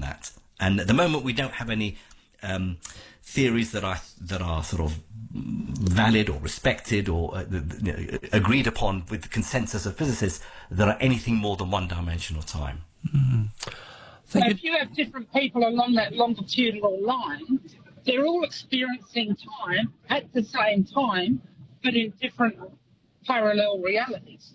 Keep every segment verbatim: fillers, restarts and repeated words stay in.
that. And at the moment, we don't have any um, theories that are that are sort of valid or respected or uh, you know, agreed upon with the consensus of physicists that are anything more than one-dimensional time. Mm-hmm. So if you have different people along that longitudinal line, they're all experiencing time at the same time, but in different parallel realities.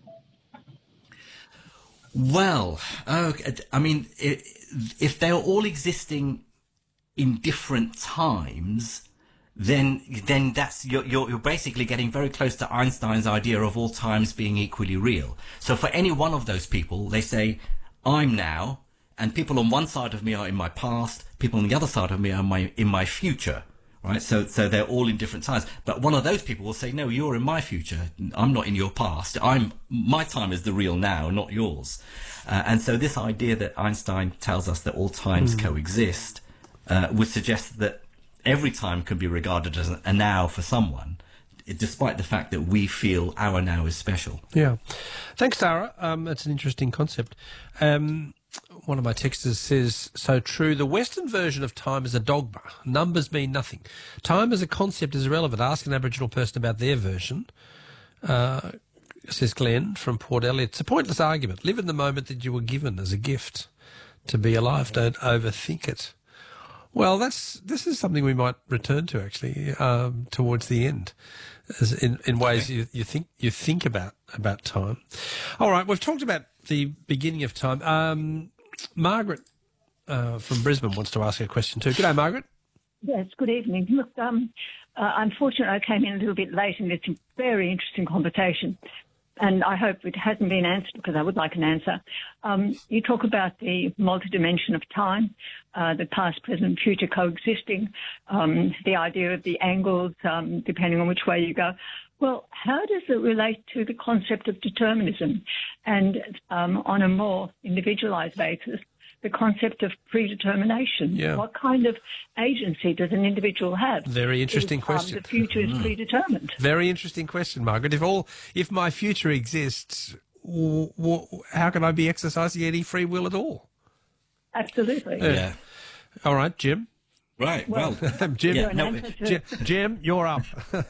Well, okay, I mean, if they're all existing in different times, then then that's you're, you're you're basically getting very close to Einstein's idea of all times being equally real. So for any one of those people, they say, I'm now, and people on one side of me are in my past, people on the other side of me are my in my future. Right, so so they're all in different times, but one of those people will say, "No, you're in my future. I'm not in your past. I'm my time is the real now, not yours." Uh, and so this idea that Einstein tells us that all times mm. coexist uh, would suggest that every time can be regarded as a now for someone, despite the fact that we feel our now is special. Yeah, thanks, Tara. Um, that's an interesting concept. Um, One of my texters says, so true, the Western version of time is a dogma. Numbers mean nothing. Time as a concept is irrelevant. Ask an Aboriginal person about their version. Uh, says Glenn from Port Elliot. It's a pointless argument. Live in the moment that you were given as a gift to be alive. Don't overthink it. Well, that's this is something we might return to, actually, um, towards the end, as in, in ways okay. you, you think you think about, about time. All right, we've talked about the beginning of time. Um, Margaret uh, from Brisbane wants to ask a question too. G'day, Margaret. Yes, good evening. Look, um, uh, unfortunately, I came in a little bit late and it's a very interesting conversation, and I hope it hasn't been answered because I would like an answer. Um, you talk about the multidimension of time, uh, the past, present, future coexisting, um, the idea of the angles, um, depending on which way you go. Well, how does it relate to the concept of determinism and um, on a more individualized basis, the concept of predetermination? Yeah. What kind of agency does an individual have? Very interesting if, question. Um, the future is mm. predetermined. Very interesting question, Margaret. If all, if my future exists, w- w- how can I be exercising any free will at all? Absolutely. Uh, yeah. All right, Jim. Right, well, well Jim, yeah, no, Jim, Jim, you're up.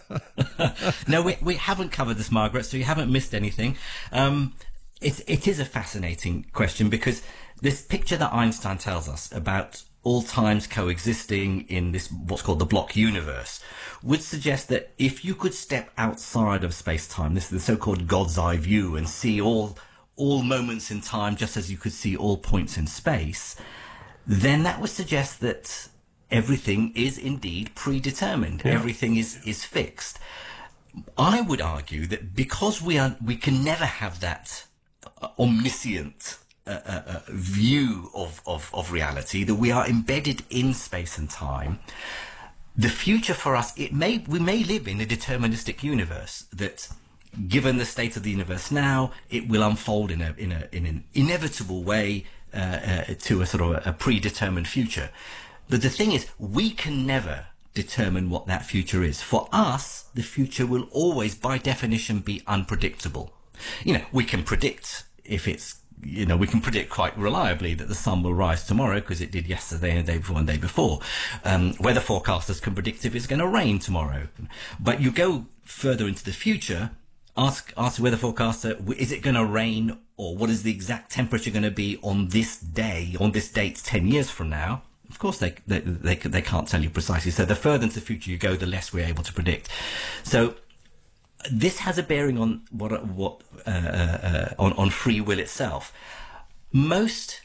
No, we, we haven't covered this, Margaret, so you haven't missed anything. Um, it, it is a fascinating question because this picture that Einstein tells us about all times coexisting in this what's called the block universe would suggest that if you could step outside of space-time, this is the so-called God's eye view, and see all all moments in time just as you could see all points in space, then that would suggest that everything is indeed predetermined. Yeah. Everything is, is fixed. I would argue that because we are, we can never have that uh, omniscient uh, uh, view of, of, of reality, that we are embedded in space and time. The future for us, it may, we may live in a deterministic universe that, given the state of the universe now, it will unfold in a, in a, in an inevitable way uh, uh, to a sort of a, a predetermined future. But the thing is, we can never determine what that future is. For us, the future will always, by definition, be unpredictable. You know, we can predict if it's, you know, we can predict quite reliably that the sun will rise tomorrow because it did yesterday and the day before and the day before. Um, weather forecasters can predict if it's going to rain tomorrow. But you go further into the future, ask, ask the weather forecaster, is it going to rain, or what is the exact temperature going to be on this day, on this date ten years from now? Of course, they, they they they can't tell you precisely. So the further into the future you go, the less we're able to predict. So this has a bearing on what what uh, uh, on on free will itself. Most,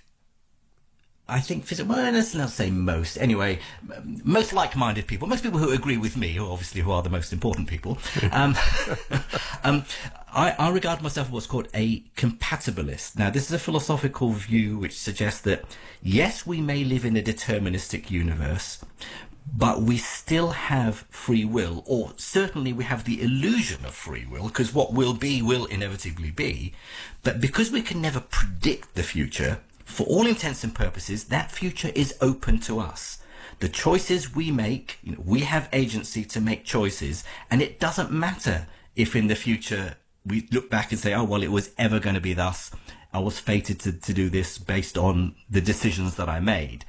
I think, well, let's not say most. Anyway, most like-minded people, most people who agree with me, who obviously who are the most important people. um, um, I, I regard myself as what's called a compatibilist. Now, this is a philosophical view which suggests that, yes, we may live in a deterministic universe, but we still have free will, or certainly we have the illusion of free will, because what will be will inevitably be. But because we can never predict the future, for all intents and purposes, that future is open to us. The choices we make, you know, we have agency to make choices, and it doesn't matter if in the future we look back and say, oh, well, it was ever going to be thus. I was fated to, to do this based on the decisions that I made.